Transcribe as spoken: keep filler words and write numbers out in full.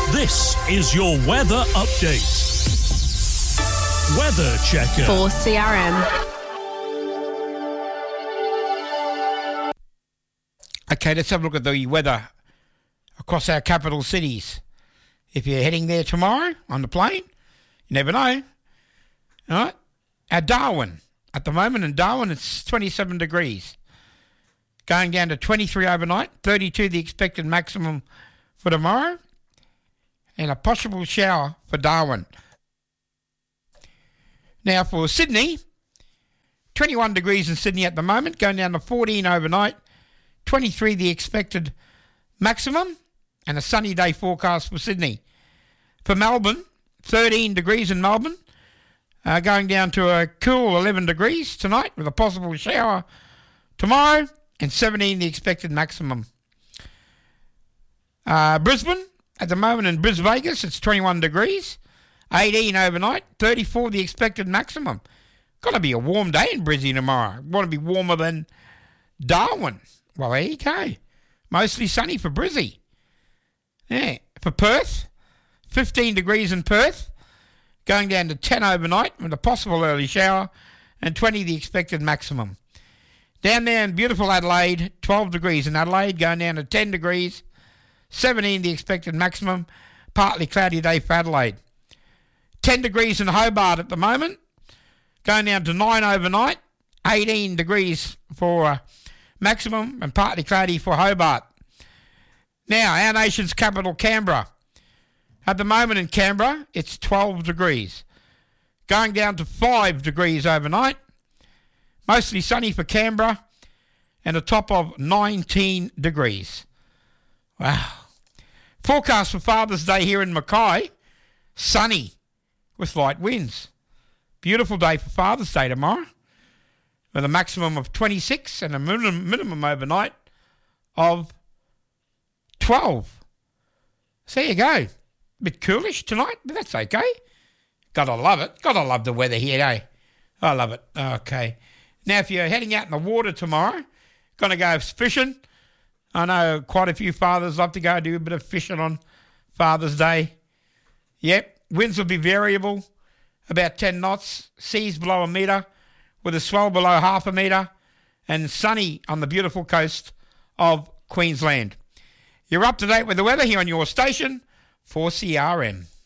This is your weather update. Weather Checker. For C R M. Okay, let's have a look at the weather across our capital cities. If you're heading there tomorrow on the plane, you never know. All right. At Darwin, at the moment in Darwin, it's twenty-seven degrees. Going down to twenty-three overnight, thirty-two the expected maximum for tomorrow, and a possible shower for Darwin. Now for Sydney, twenty-one degrees in Sydney at the moment, going down to fourteen overnight, twenty-three the expected maximum, and a sunny day forecast for Sydney. For Melbourne, thirteen degrees in Melbourne, uh, going down to a cool eleven degrees tonight with a possible shower tomorrow, and seventeen the expected maximum. Uh, Brisbane, at the moment in Bris Vegas, it's twenty-one degrees, eighteen overnight, thirty-four the expected maximum. Got to be a warm day in Brisbane tomorrow. Want to be warmer than Darwin. Well, there you go. Mostly sunny for Brizzy. Yeah. For Perth, fifteen degrees in Perth, going down to ten overnight with a possible early shower, and twenty the expected maximum. Down there in beautiful Adelaide, twelve degrees in Adelaide, going down to ten degrees, seventeen the expected maximum, partly cloudy day for Adelaide. ten degrees in Hobart at the moment, going down to nine overnight, eighteen degrees for uh, maximum, and partly cloudy for Hobart. Now, our nation's capital, Canberra. At the moment in Canberra, it's twelve degrees, going down to five degrees overnight, mostly sunny for Canberra, and a top of nineteen degrees. Wow. Forecast for Father's Day here in Mackay, sunny with light winds. Beautiful day for Father's Day tomorrow, with a maximum of twenty-six and a minimum, minimum overnight of twelve. So there you go. A bit coolish tonight, but that's okay. Gotta love it. Gotta love the weather here, eh? I love it. Okay. Now, if you're heading out in the water tomorrow, going to go fishing. I know quite a few fathers love to go do a bit of fishing on Father's Day. Yep, winds will be variable, about ten knots, seas below a metre, with a swell below half a metre, and sunny on the beautiful coast of Queensland. You're up to date with the weather here on your station, four C R M.